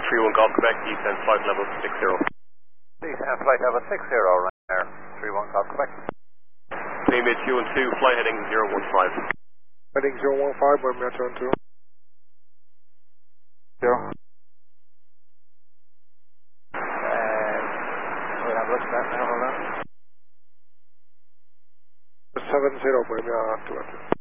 31 Golf Quebec, descend flight level 60. Descend flight level 60, Ryanair 31 Golf Quebec. Name 212, flight heading 015. Heading 015, we're Metro 2. 0. We'll have a look at that now, hold on. 70, we're 2.